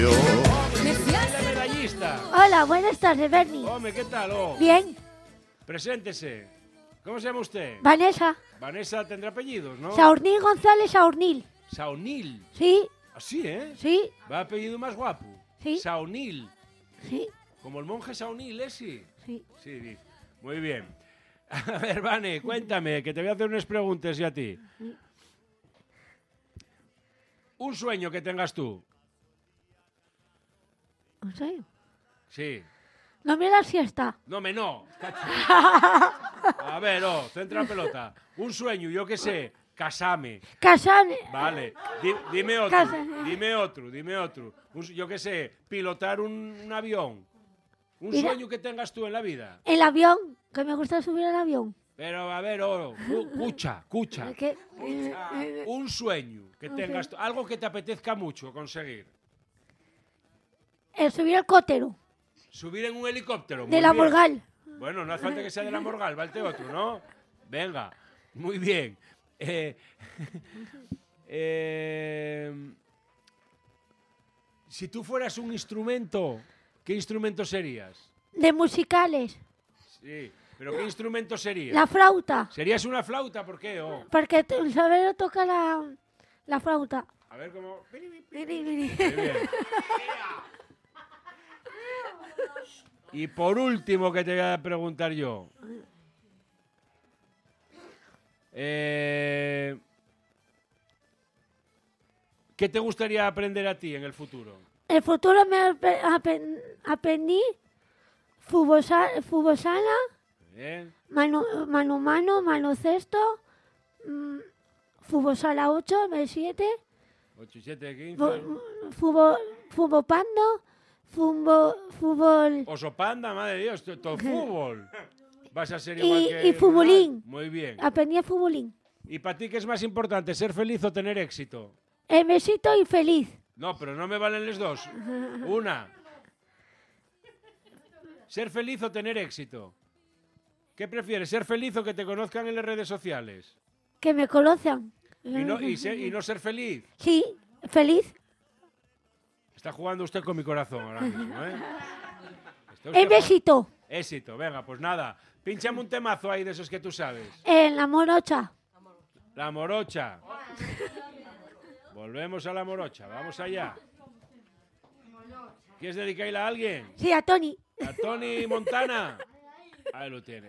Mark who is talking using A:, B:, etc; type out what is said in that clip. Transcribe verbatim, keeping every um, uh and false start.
A: La medallista.
B: Hola, buenas tardes, Bernie.
A: Hombre, ¿qué tal? Oh.
B: Bien.
A: Preséntese. ¿Cómo se llama usted?
B: Vanessa.
A: Vanessa tendrá apellidos, ¿no?
B: Saurnil González Saurnil.
A: Saunil.
B: Sí.
A: Así, ¿eh?
B: Sí.
A: Va apellido más guapo.
B: Sí.
A: Saunil.
B: Sí.
A: Como el monje Saunil, ¿eh? Sí.
B: Sí.
A: Sí, dice. Muy bien. A ver, Vane, cuéntame, que te voy a hacer unas preguntas y a ti. Un sueño que tengas tú.
B: ¿En serio?
A: Sí.
B: No me la siesta.
A: No, me no. A ver, oh, centra la pelota. Un sueño, yo qué sé, casame.
B: Casarme.
A: Vale, Di- dime otro,
B: Casa-
A: dime otro, dime otro. Un su- yo qué sé, pilotar un, un avión. Un
B: Mira.
A: sueño que tengas tú en la vida.
B: El avión. Que me gusta subir al avión.
A: Pero, a ver, oh, cu- cucha, cucha.
B: Que- eh,
A: Un sueño que
B: Un
A: tengas
B: sueño.
A: tú, algo que te apetezca mucho conseguir.
B: El subir al cótero.
A: Subir en un helicóptero.
B: De
A: muy
B: la
A: bien.
B: Morgal.
A: Bueno, no hace falta que sea de la Morgal, valte otro, ¿no? Venga, muy bien. Eh, eh, si tú fueras un instrumento, ¿qué instrumento serías?
B: De musicales.
A: Sí, pero ¿qué instrumento serías?
B: La flauta.
A: ¿Serías una flauta? ¿Por qué? Oh,
B: Porque t- saber tocar la, la flauta.
A: a ver cómo...
B: Miri, miri.
A: Muy bien. Y por último, que te voy a preguntar yo. Eh, ¿Qué te gustaría aprender a ti en el futuro?
B: En el futuro me ape- apen- aprendí fútbol, sa- fútbol sala,
A: ¿Eh?
B: mano, mano mano, mano cesto, mm, fútbol sala ocho, M siete,
A: ocho, siete, quince...
B: fu- fútbol, fútbol pando, fútbol, fútbol
A: Oso panda, madre de Dios, to- todo fútbol. Vas a ser
B: Y-
A: igual que...
B: y futbolín.
A: Muy bien.
B: aprendí a futbolín.
A: ¿Y para ti qué es más importante, ser feliz o tener éxito?
B: El besito y feliz.
A: No, pero no me valen los dos. Una. ¿Ser feliz o tener éxito? ¿Qué prefieres, ser feliz o que te conozcan en las redes sociales?
B: Que me conozcan.
A: Y no, y se- y no ser feliz.
B: Sí, feliz.
A: Está jugando usted con mi corazón ahora mismo, ¿eh? Está usted
B: El besito.
A: jugando- Éxito, venga, pues nada. Pínchame un temazo ahí de esos que tú sabes.
B: En la morocha.
A: La morocha. Volvemos a la morocha, vamos allá. ¿Quieres dedicarla a alguien?
B: Sí, a Tony.
A: ¿A Tony Montana? Ahí lo tiene.